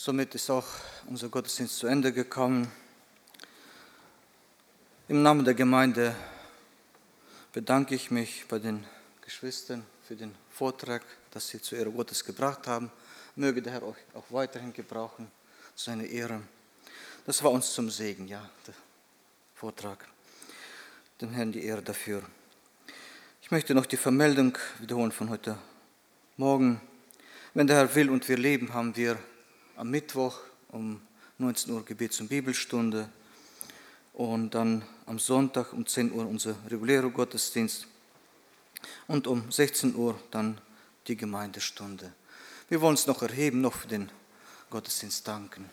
Somit ist auch unser Gottesdienst zu Ende gekommen. Im Namen der Gemeinde bedanke ich mich bei den Geschwistern für den Vortrag, das sie zur Ehre Gottes gebracht haben. Möge der Herr euch auch weiterhin gebrauchen, zu seiner Ehre. Das war uns zum Segen, ja, der Vortrag. Dem Herrn die Ehre dafür. Ich möchte noch die Vermeldung wiederholen von heute Morgen. Wenn der Herr will und wir leben, haben wir am Mittwoch um 19 Uhr Gebets- und Bibelstunde und dann am Sonntag um 10 Uhr unser regulärer Gottesdienst und um 16 Uhr dann die Gemeindestunde. Wir wollen uns noch erheben, noch für den Gottesdienst danken.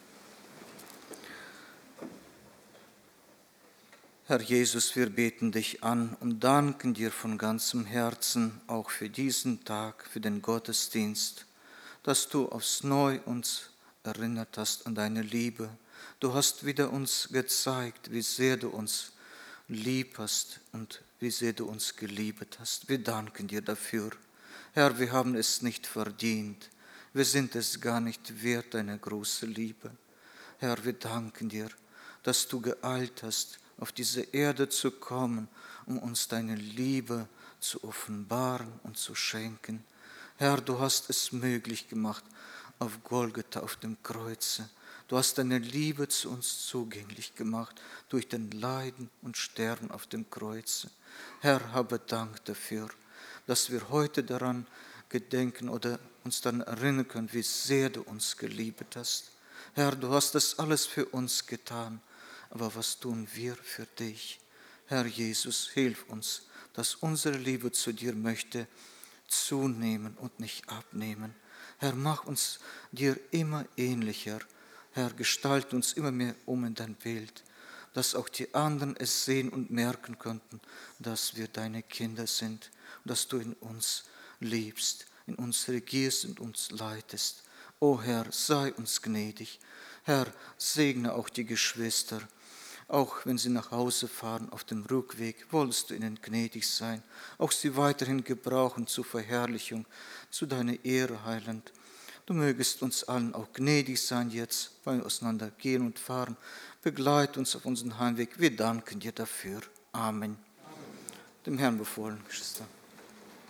Herr Jesus, wir beten dich an und danken dir von ganzem Herzen auch für diesen Tag, für den Gottesdienst, dass du aufs Neue uns erinnert hast an deine Liebe. Du hast wieder uns gezeigt, wie sehr du uns lieb hast und wie sehr du uns geliebt hast. Wir danken dir dafür. Herr, wir haben es nicht verdient. Wir sind es gar nicht wert, deine große Liebe. Herr, wir danken dir, dass du geeilt hast, auf diese Erde zu kommen, um uns deine Liebe zu offenbaren und zu schenken. Herr, du hast es möglich gemacht auf Golgatha, auf dem Kreuze. Du hast deine Liebe zu uns zugänglich gemacht durch den Leiden und Sterben auf dem Kreuze. Herr, habe Dank dafür, dass wir heute daran gedenken oder uns daran erinnern können, wie sehr du uns geliebt hast. Herr, du hast das alles für uns getan, aber was tun wir für dich? Herr Jesus, hilf uns, dass unsere Liebe zu dir möchte zunehmen und nicht abnehmen. Herr, mach uns dir immer ähnlicher. Herr, gestalt uns immer mehr in dein Bild, dass auch die anderen es sehen und merken könnten, dass wir deine Kinder sind und dass du in uns liebst, in uns regierst und uns leitest. O Herr, sei uns gnädig. Herr, segne auch die Geschwister. Auch wenn sie nach Hause fahren, auf dem Rückweg, wolltest du ihnen gnädig sein. Auch sie weiterhin gebrauchen zur Verherrlichung, zu deiner Ehre, Heiland. Du mögest uns allen auch gnädig sein jetzt, weil wir auseinander gehen und fahren. Begleit uns auf unseren Heimweg. Wir danken dir dafür. Amen. Dem Herrn befohlen, Geschwister.